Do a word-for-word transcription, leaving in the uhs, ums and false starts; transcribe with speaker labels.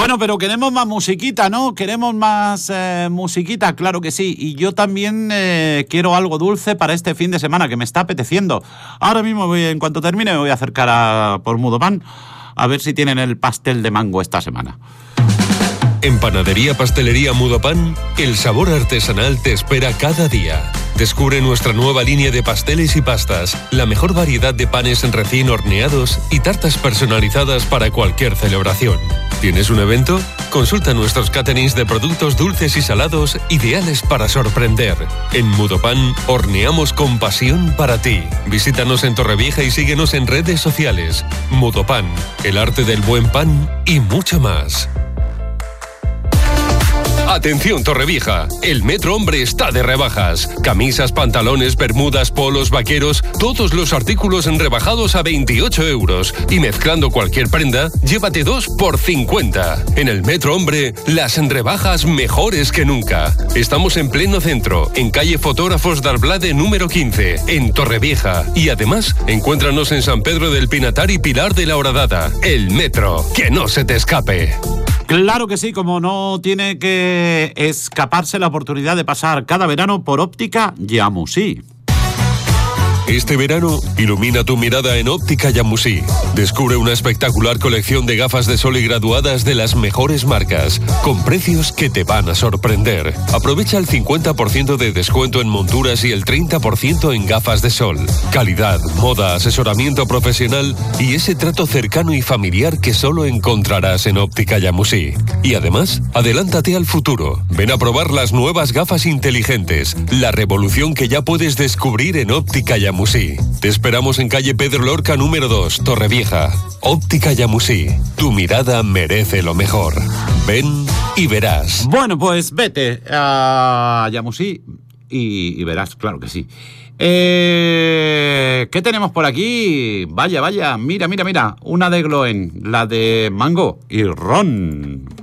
Speaker 1: Bueno, pero queremos más musiquita, ¿no? Queremos más eh, musiquita, claro que sí. Y yo también eh, quiero algo dulce para este fin de semana, que me está apeteciendo. Ahora mismo, voy, en cuanto termine, me voy a acercar a, por Mudopan a ver si tienen el pastel de mango esta semana.
Speaker 2: En Panadería Pastelería Mudopan, el sabor artesanal te espera cada día. Descubre nuestra nueva línea de pasteles y pastas, la mejor variedad de panes recién horneados y tartas personalizadas para cualquier celebración. ¿Tienes un evento? Consulta nuestros caterings de productos dulces y salados ideales para sorprender. En Mudopan, horneamos con pasión para ti. Visítanos en Torrevieja y síguenos en redes sociales. Mudopan, el arte del buen pan y mucho más. Atención Torrevieja, el Metro Hombre está de rebajas. Camisas, pantalones, bermudas, polos, vaqueros, todos los artículos rebajados a veintiocho euros. Y mezclando cualquier prenda, llévate dos por cincuenta. En el Metro Hombre, las rebajas mejores que nunca. Estamos en pleno centro, en calle Fotógrafos d'Arblade número quince, en Torrevieja. Y además, encuéntranos en San Pedro del Pinatar y Pilar de la Horadada. El Metro, que no se te escape.
Speaker 1: Claro que sí, como no tiene que escaparse la oportunidad de pasar cada verano por Óptica Yamusí.
Speaker 2: Este verano, ilumina tu mirada en Óptica Yamusí. Descubre una espectacular colección de gafas de sol y graduadas de las mejores marcas, con precios que te van a sorprender. Aprovecha el cincuenta por ciento de descuento en monturas y el treinta por ciento en gafas de sol. Calidad, moda, asesoramiento profesional y ese trato cercano y familiar que solo encontrarás en Óptica Yamusí. Y además, adelántate al futuro. Ven a probar las nuevas gafas inteligentes, la revolución que ya puedes descubrir en Óptica Yamusí. Te esperamos en calle Pedro Lorca número dos, Torrevieja. Óptica Yamusí. Tu mirada merece lo mejor. Ven y verás.
Speaker 1: Bueno, pues vete a Yamusí y, y verás, claro que sí. Eh, ¿Qué tenemos por aquí? Vaya, vaya, mira, mira, mira. Una de Gloen, la de mango y ron.